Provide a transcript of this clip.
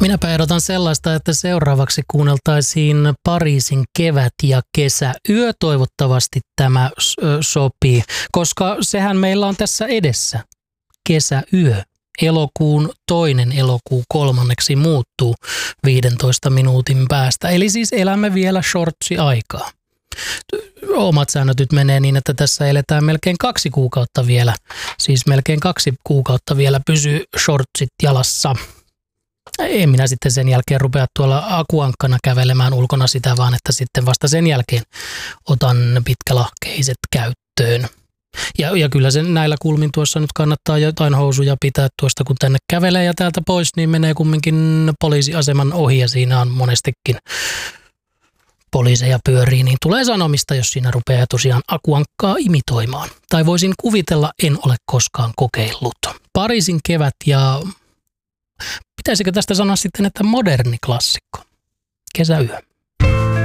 Minäpä ehdotan sellaista, että seuraavaksi kuunneltaisiin Pariisin kevät- ja kesäyö. Toivottavasti tämä sopii, koska sehän meillä on tässä edessä. Kesäyö. Elokuu 3. muuttuu 15 minuutin päästä. Eli siis elämme vielä shortsi-aikaa. Omat säännöt nyt menee niin, että tässä eletään melkein 2 kuukautta vielä. Siis melkein 2 kuukautta vielä pysyy shortsit jalassa. En minä sitten sen jälkeen rupea tuolla akuankkana kävelemään ulkona sitä, vaan että sitten vasta sen jälkeen otan pitkälahkeiset käyttöön. Ja kyllä sen näillä kulmin tuossa nyt kannattaa jotain housuja pitää tuosta, kun tänne kävelee ja täältä pois, niin menee kumminkin poliisiaseman ohi ja siinä on monestikin poliiseja pyörii, niin tulee sanomista, jos siinä rupeaa tosiaan akuankkaa imitoimaan. Tai voisin kuvitella, en ole koskaan kokeillut. Pariisin kevät ja pitäisikö tästä sanoa sitten, että moderni klassikko, kesäyö.